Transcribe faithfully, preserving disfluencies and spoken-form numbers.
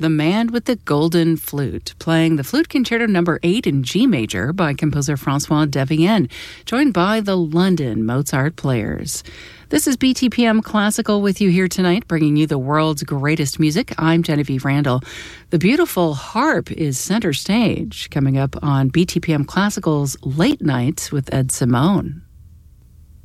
The Man with the Golden Flute, playing the Flute Concerto number eight in G major by composer Francois Devienne, joined by the London Mozart Players. This is B T P M Classical with you here tonight, bringing you the world's greatest music. I'm Genevieve Randall. The beautiful harp is center stage, coming up on B T P M Classical's Late Nights with Ed Simone.